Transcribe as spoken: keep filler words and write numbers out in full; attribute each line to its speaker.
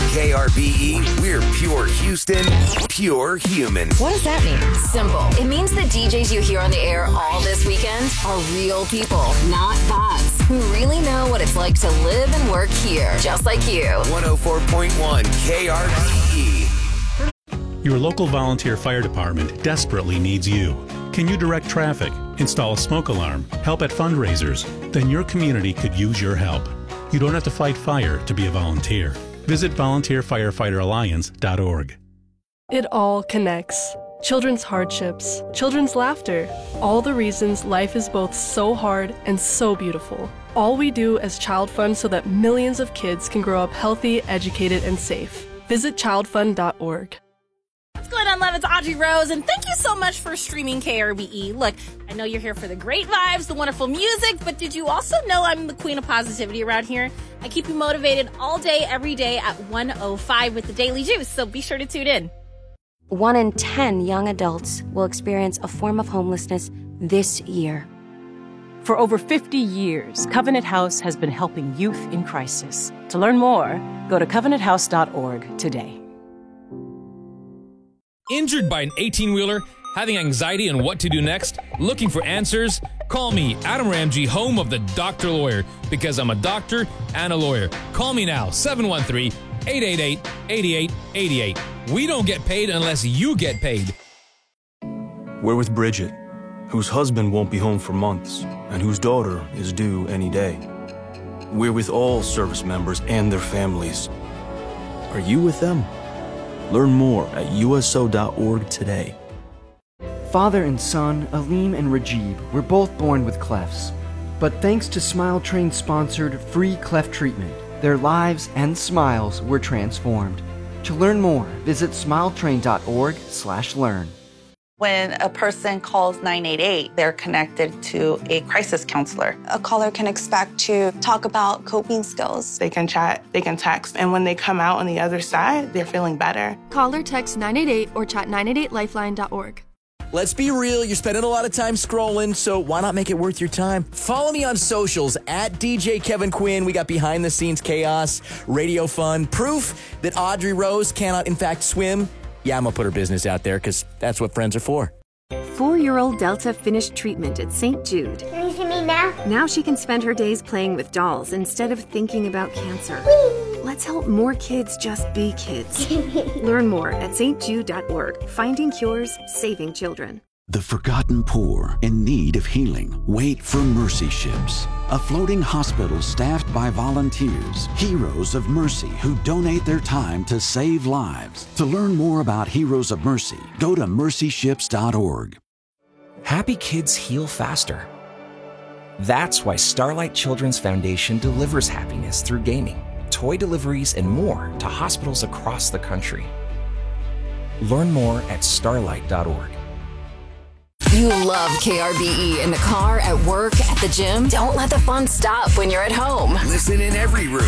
Speaker 1: K R B E, we're pure Houston, pure human.
Speaker 2: What does that mean?
Speaker 3: Simple. It means the D Js you hear on the air all this weekend are real people, not bots, who really know what it's like to live and work here, just like you.
Speaker 1: one oh four point one K R B E.
Speaker 4: Your local volunteer fire department desperately needs you. Can you direct traffic, install a smoke alarm, help at fundraisers? Then your community could use your help. You don't have to fight fire to be a volunteer. Visit volunteer firefighter alliance dot org.
Speaker 5: It all connects. Children's hardships, children's laughter, all the reasons life is both so hard and so beautiful. All we do as Child Fund so that millions of kids can grow up healthy, educated, and safe. Visit child fund dot org.
Speaker 6: What's going on, love? It's Audrey Rose, and thank you so much for streaming K R B E. Look, I know you're here for the great vibes, the wonderful music, but did you also know I'm the queen of positivity around here? I keep you motivated all day, every day at one oh five with the Daily Juice, so be sure to tune in.
Speaker 7: One in ten young adults will experience a form of homelessness this year.
Speaker 8: For over fifty years, Covenant House has been helping youth in crisis. To learn more, go to covenant house dot org today.
Speaker 9: Injured by an eighteen-wheeler, having anxiety on what to do next, looking for answers? Call me, Adam Ramsey, home of the Doctor Lawyer, because I'm a doctor and a lawyer. Call me now, seven one three, eight eight eight, eight eight eight eight. We don't get paid unless you get paid.
Speaker 10: We're with Bridget, whose husband won't be home for months, and whose daughter is due any day. We're with all service members and their families. Are you with them? Learn more at U S O dot org today.
Speaker 11: Father and son, Aleem and Rajib, were both born with clefts. But thanks to Smile Train sponsored free cleft treatment, their lives and smiles were transformed. To learn more, visit smile train dot org slash learn.
Speaker 12: When a person calls nine eight eight, they're connected to a crisis counselor.
Speaker 13: A caller can expect to talk about coping skills.
Speaker 14: They can chat, they can text, and when they come out on the other side, they're feeling better.
Speaker 15: Call or text nine eight eight or chat nine eight eight lifeline dot org.
Speaker 16: Let's be real, you're spending a lot of time scrolling, so why not make it worth your time? Follow me on socials, at D J Kevin Quinn. We got behind-the-scenes chaos, radio fun, proof that Audrey Rose cannot, in fact, swim. Yeah, I'm going to put her business out there because that's what friends are for.
Speaker 17: Four-year-old Delta finished treatment at Saint Jude.
Speaker 18: Can you see me now?
Speaker 17: Now she can spend her days playing with dolls instead of thinking about cancer.
Speaker 18: Whee!
Speaker 17: Let's help more kids just be kids. Learn more at saint jude dot org. Finding cures, saving children.
Speaker 19: The forgotten poor in need of healing wait for Mercy Ships, a floating hospital staffed by volunteers, heroes of mercy who donate their time to save lives. To learn more about Heroes of Mercy, go to mercy ships dot org.
Speaker 20: Happy kids heal faster. That's why Starlight Children's Foundation delivers happiness through gaming, toy deliveries, and more to hospitals across the country. Learn more at starlight dot org.
Speaker 3: You love K R B E in the car, at work, at the gym. Don't let the fun stop when you're at home.
Speaker 1: Listen in every room